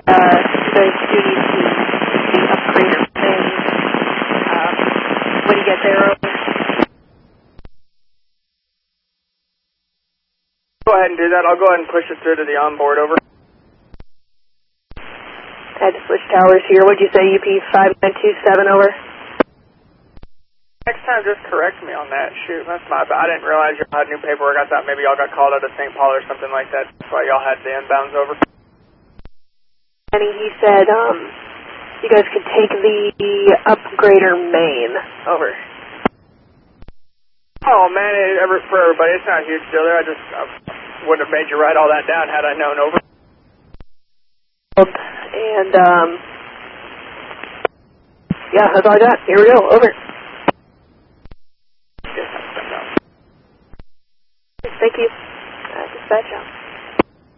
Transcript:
you guys do need to upgrade your thing when you get there. Over. Go ahead and do that. I'll go ahead and push it through to the onboard. Over. I had to switch towers here. What'd you say, UP5927, over? Next time, just correct me on that. Shoot, that's my bad. I didn't realize y'all had new paperwork. I thought maybe y'all got called out of St. Paul or something like that. That's why y'all had the inbounds over. And he said, you guys could take the upgrader main, over. Oh, man, for everybody, it's not a huge deal there. I wouldn't have made you write all that down had I known, over. And, yeah, that's all I got. Here we go, over. Thank you. Dispatch out.